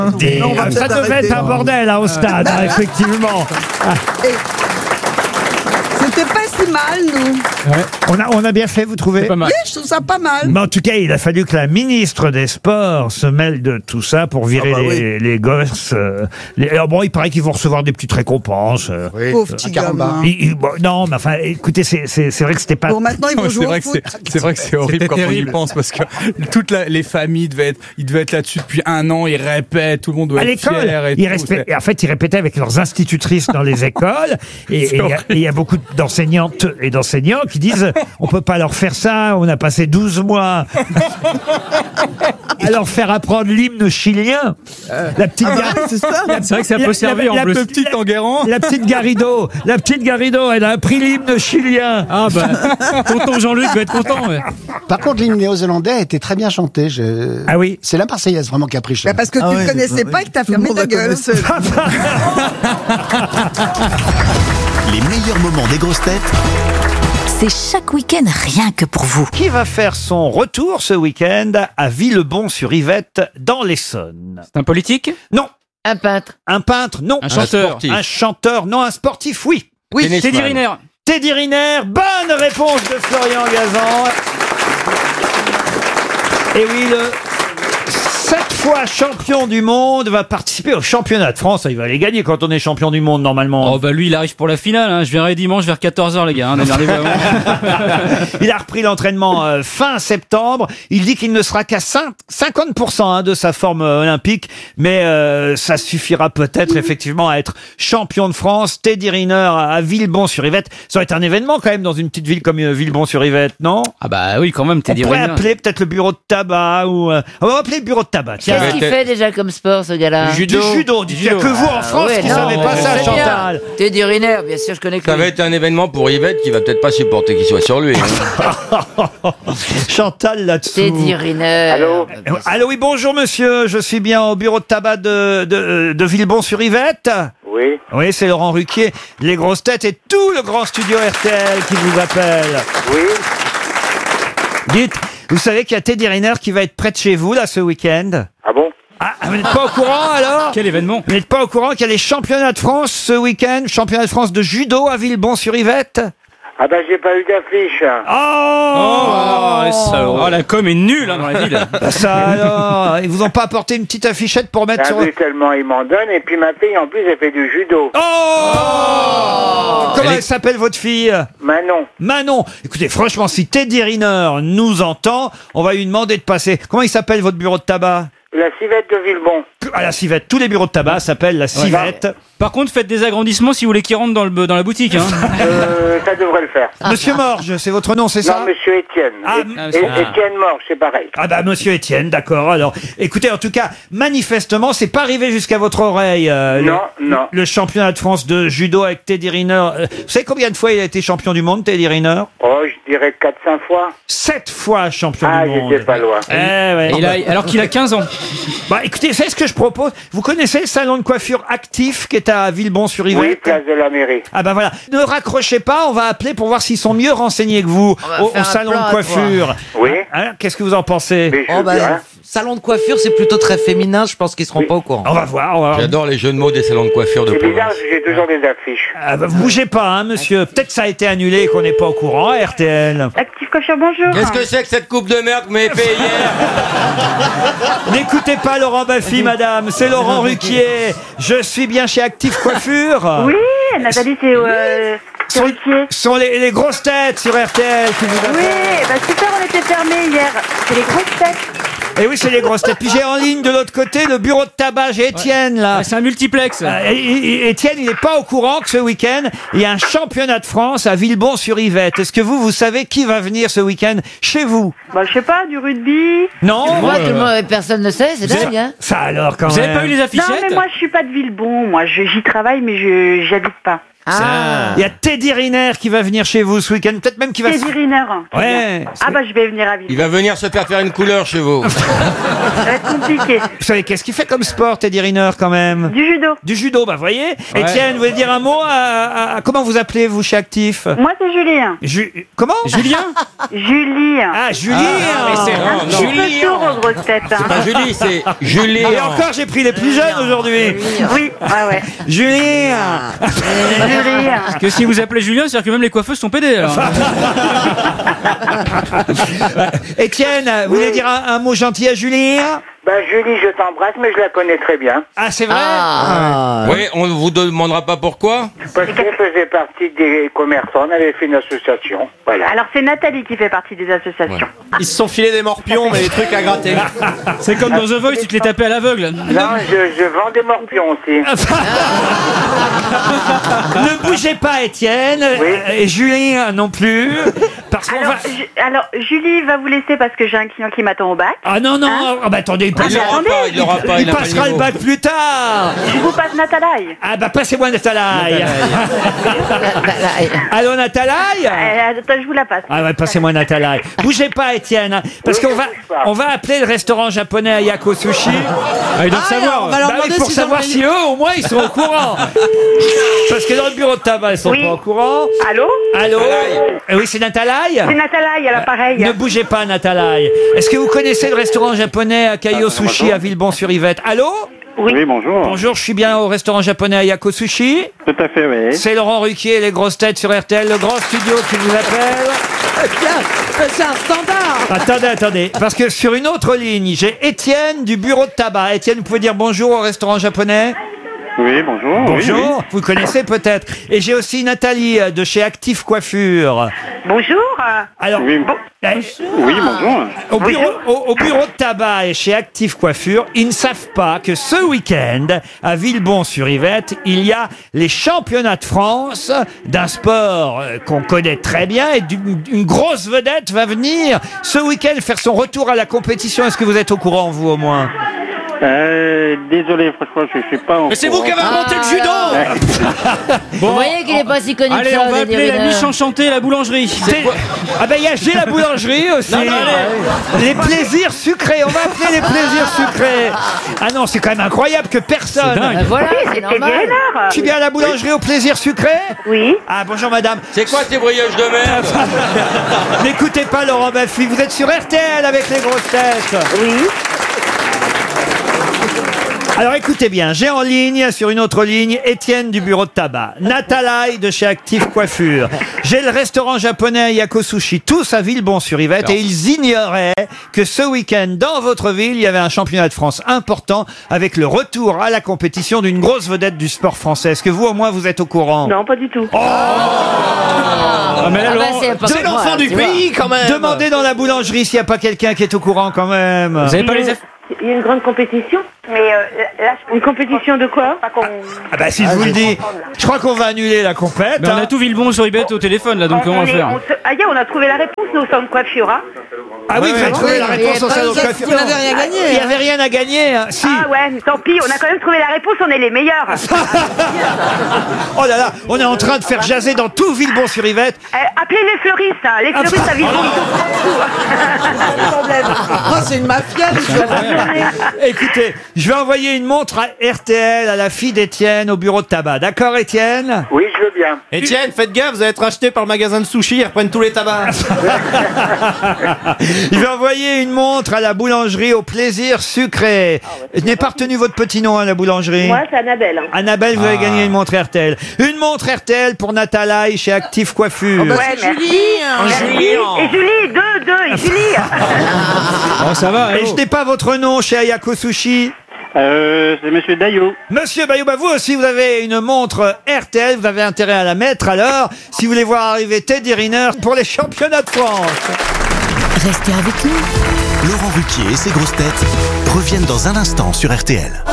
Non, ça devait être un bordel au stade, hein, effectivement. C'était pas si mal, nous. Ouais. On a bien fait, vous trouvez? Oui, je trouve ça pas mal. Mais en tout cas, il a fallu que la ministre des Sports se mêle de tout ça pour virer les gosses. Alors bon, il paraît qu'ils vont recevoir des petites récompenses. Pauvre petit gamin. Non, mais enfin, écoutez, c'est vrai que c'était pas... Bon, maintenant, ils vont jouer au foot. C'est vrai que c'est horrible quand on y pense, parce que toutes les familles ils devaient être là-dessus depuis 1 an, ils répètent, tout le monde doit à être fier. l'école, en fait, ils répétaient avec leurs institutrices dans les écoles. Et il y a beaucoup d'enseignantes et d'enseignants qui disent on peut pas leur faire ça, on a passé 12 mois à leur faire apprendre l'hymne chilien. La petite c'est ça. C'est vrai que ça peut servir en plus. La petite Enguerrand. La petite Garrido, elle a appris l'hymne chilien. Ah bah, tonton Jean-Luc va être content. Ouais. Par contre, l'hymne néo-zélandais a été très bien chanté. Ah oui. C'est la Marseillaise vraiment qui a pris cher. Parce que tu ne connaissais pas et que tu as fermé ta gueule. Les meilleurs moments des grosses têtes. C'est chaque week-end rien que pour vous. Qui va faire son retour ce week-end à Villebon-sur-Yvette dans l'Essonne? C'est un politique? Non. Un peintre. Un peintre? Non. Un chanteur? Un chanteur? Non. Un sportif? Oui. Oui. Teddy Riner. Teddy Riner, bonne réponse de Florian Gazan. Et oui, le 7 fois champion du monde va participer au championnat de France. Il va aller gagner quand on est champion du monde normalement. Oh bah lui il arrive pour la finale, hein. Je viendrai dimanche vers 14h les gars, hein. On est arrivé avant. Il a repris l'entraînement fin septembre. Il dit qu'il ne sera qu'à 50% de sa forme olympique, mais ça suffira peut-être effectivement à être champion de France. Teddy Riner à Villebon-sur-Yvette. Ça va être un événement quand même dans une petite ville comme Villebon-sur-Yvette, non? Ah bah oui quand même Teddy On pourrait Riner. appeler peut-être le bureau de tabac ou... on va appeler le bureau de tabac. Qu'est-ce qu'il fait déjà comme sport, ce gars-là? Du judo. Il n'y a que vous en France qui ne savez pas ça, Chantal. Teddy Riner, bien sûr, je connais que Ça va être un événement pour Yvette qui va peut-être pas supporter qu'il soit sur lui. Chantal là-dessous. Teddy Riner. Allô, oui, bonjour monsieur. Je suis bien au bureau de tabac de Villebon-sur-Yvette. Oui. Oui, c'est Laurent Ruquier, les grosses têtes et tout le grand studio RTL qui vous appelle. Oui. Dites, vous savez qu'il y a Teddy Riner qui va être près de chez vous, là, ce week-end? Ah bon? Ah, vous n'êtes pas au courant, alors? Quel événement? Vous n'êtes pas au courant qu'il y a les championnats de France ce week-end? Championnat de France de judo à Villebon-sur-Yvette? Ah bah j'ai pas eu d'affiche. Oh, la com est nulle hein, dans la ville. Ça alors, ils vous ont pas apporté une petite affichette pour mettre Ah sur... oui, tellement ils m'en donnent. Et puis ma fille en plus elle fait du judo. Comment elle s'appelle votre fille? Manon. Manon. Écoutez, franchement, si Teddy Riner nous entend, on va lui demander de passer. Comment il s'appelle votre bureau de tabac? La civette de Villebon. À la civette. Tous les bureaux de tabac s'appellent la civette. Par contre, faites des agrandissements si vous voulez qu'ils rentrent dans la boutique. Hein. Ça devrait le faire. Monsieur Morge, c'est votre nom, c'est ça? Non, monsieur Étienne. Étienne Morge, c'est pareil. Ah bah monsieur Étienne, d'accord. Alors, écoutez, en tout cas, manifestement, c'est pas arrivé jusqu'à votre oreille. Non. Le championnat de France de judo avec Teddy Riner. Vous savez combien de fois il a été champion du monde, Teddy Riner? Oh, je dirais 4-5 fois. 7 fois champion du monde. Ah, j'étais pas loin. Ouais. Alors qu'il a 15 ans. Bah écoutez, c'est ce que je propose. Vous connaissez le salon de coiffure Actif qui est à Villebon-sur-Yvette? Oui, place de la mairie. Ah bah voilà. Ne raccrochez pas, on va appeler pour voir s'ils sont mieux renseignés que vous au salon de coiffure. Oui. Hein, qu'est-ce que vous en pensez? Mais je dirais. Salon de coiffure, c'est plutôt très féminin, je pense qu'ils seront pas au courant. On va voir. J'adore les jeux de mots des salons de coiffure de C'est bizarre, province. j'ai toujours des affiches. Ah bah, vous bougez pas, hein, monsieur. Peut-être que ça a été annulé et qu'on n'est pas au courant, RTL. Active Coiffure, bonjour. Qu'est-ce que c'est que cette coupe de merde que vous m'avez fait hier? N'écoutez pas Laurent Baffy, madame. C'est Laurent Ruquier. Je suis bien chez Active Coiffure. Oui, Nathalie, c'est Ruquier. Ce sont les grosses têtes sur RTL qui vous appellent. Oui, bah super, on était fermés hier. C'est les grosses têtes. Et oui, c'est les grosses têtes. Puis j'ai en ligne de l'autre côté le bureau de tabac. J'ai Étienne, là. Ouais, c'est un multiplex. Étienne, il n'est pas au courant que ce week-end, il y a un championnat de France à Villebon-sur-Yvette. Est-ce que vous savez qui va venir ce week-end chez vous? Bah, je sais pas, du rugby. Non? Moi, personne ne sait, c'est dingue, hein. Ça alors, quand Vous même. avez pas eu les affichettes? Non, mais moi, je suis pas de Villebon. Moi, j'y travaille, mais j'y habite pas. Ah. Il y a Teddy Riner qui va venir chez vous ce week-end. Peut-être même qu'il va... Teddy Riner. Ouais. Ah bah je vais venir à Il Villebon. va venir se faire une couleur chez vous. Ça va être compliqué. Vous savez qu'est-ce qu'il fait comme sport, Teddy Riner, quand même? Du judo. Du judo, bah voyez. Étienne, vous voulez dire un mot à comment vous appelez, vous, chez Actif? Moi c'est Julien. Comment? Julien? Julie. Ah, Julien. Un petit peu sourd aux grosses têtes. C'est pas Julie, c'est Julie. Et encore, j'ai pris les plus jeunes aujourd'hui. Oui, ouais. Julien. Julie. Parce que si vous appelez Julien, c'est-à-dire que même les coiffeuses sont pédées. Alors. Étienne, vous voulez dire un mot gentil à Julien? Ben, Julie, je t'embrasse, mais je la connais très bien. Ah, c'est vrai? Oui, on ne vous demandera pas pourquoi. Parce qu'elle faisait partie des commerçants, on avait fait une association. Voilà. Alors c'est Nathalie qui fait partie des associations. Ils se sont filés des morpions, mais des trucs à gratter. C'est comme dans The Voice, tu te les tapais à l'aveugle. Non, je vends des morpions aussi. Ne bougez pas, Étienne. Et Julien non plus. Parce qu'on va... Alors Julie va vous laisser parce que j'ai un client qui m'attend au bac. Ah non, non. Ah bah attendez, Il l'aura pas. il passera le bac plus tard. Je vous passe Nathalie. Ah bah passez-moi Nathalie. Allô Nathalie? Attends, je vous la passe. Ah ouais, passez-moi Nathalie. Bougez pas, Étienne, hein, parce qu'on va appeler le restaurant japonais Ayako Sushi. Ah, ils doivent savoir. on va leur Bah oui, demander pour s'ils savoir ont si eux, au moins, ils sont au courant. Parce que dans le bureau de tabac, ils sont Oui. pas au courant. Allô? Allô? Oui, c'est Nathalie? C'est Nathalie à l'appareil. Ne bougez pas, Nathalie. Est-ce que vous connaissez le restaurant japonais Akayo Sushi à Villebon-sur-Yvette? Allô? Oui, bonjour. Bonjour, je suis bien au restaurant japonais Ayako Sushi. Tout à fait, oui. C'est Laurent Ruquier, les grosses têtes sur RTL, le grand studio qui vous appelle. C'est un standard. Attendez. Parce que sur une autre ligne, j'ai Étienne du bureau de tabac. Étienne, vous pouvez dire bonjour au restaurant japonais? Oui, bonjour. Bonjour. Oui. Vous connaissez peut-être. Et j'ai aussi Nathalie de chez Actif Coiffure. Bonjour. Alors, Oui, oui, bonjour. au bureau de tabac et chez Actif Coiffure, ils ne savent pas que ce week-end, à Villebon-sur-Yvette, il y a les championnats de France d'un sport qu'on connaît très bien et une grosse vedette va venir ce week-end faire son retour à la compétition. Est-ce que vous êtes au courant, vous, au moins? Désolé, franchement, je suis pas. Mais c'est vous qui avez inventé le judo. Vous voyez qu'il est pas si connu Allez, que ça, on va Teddy appeler la Riner. niche enchantée la boulangerie. Ah ben j'ai la boulangerie aussi. Les plaisirs sucrés. On va appeler les plaisirs sucrés. Ah non, c'est quand même incroyable que personne. C'est dingue. Ben voilà, c'est C'est normal. Riner. Je suis bien à la boulangerie aux plaisirs sucrés. Oui. Ah bonjour madame. C'est quoi ces brioches de merde? N'écoutez pas Laurent Baffy, vous êtes sur RTL avec les grosses têtes. Oui. Alors écoutez bien, j'ai en ligne, sur une autre ligne, Étienne du bureau de tabac, Nathalie de chez Active Coiffure, j'ai le restaurant japonais Ayako Sushi, tous à Villebon-sur-Yvette, et ils ignoraient que ce week-end, dans votre ville, il y avait un championnat de France important avec le retour à la compétition d'une grosse vedette du sport français. Est-ce que vous, au moins, vous êtes au courant? Non, pas du tout. Ah, mais là, Ah bah, Laurent, c'est pas C'est comme moi, l'enfant du tu vois. pays, quand même. Demandez dans la boulangerie s'il n'y a pas quelqu'un qui est au courant quand même. vous avez pas les Il y a une grande compétition. Mais là, une compétition de quoi? Ah bah si je vous le dis, je crois qu'on va annuler la compète. Mais on a tout Villebon sur Yvette au téléphone là, donc comment on va faire? on a trouvé la réponse, nous sommes coiffure. Hein. Ah oui, vous avez trouvé la réponse au salon de coiffure. Vous n'avez rien gagné. Il n'y avait rien à gagner. Hein. Si. Ah ouais, mais tant pis, on a quand même trouvé la réponse, on est les meilleurs. Oh là là, on est en train de faire jaser dans tout Villebon-sur-Yvette. Appelez les fleuristes, hein. Les fleuristes à Villebon. Oh, c'est une mafia. Écoutez, je vais envoyer une montre à RTL à la fille d'Étienne au bureau de tabac. D'accord, Étienne? Oui, je veux bien. Étienne, faites gaffe, vous allez être racheté par le magasin de sushi, ils reprennent tous les tabacs. Je vais envoyer une montre à la boulangerie au plaisir sucré. Je n'ai pas retenu votre petit nom à la boulangerie. Moi, c'est Annabelle. Hein. Annabelle, vous avez gagné une montre RTL. Une montre RTL pour Nathalie chez Active Coiffure. Bah, Ouais, c'est merci. Julie. Et Julie, deux, et Julie. Oh, ça va, Et je n'ai pas votre nom chez Ayako Sushi. C'est Monsieur Daillot. Monsieur Bayou, bah vous aussi vous avez une montre RTL, vous avez intérêt à la mettre alors, si vous voulez voir arriver Teddy Riner pour les championnats de France. Restez avec nous. Laurent Ruquier et ses grosses têtes reviennent dans un instant sur RTL.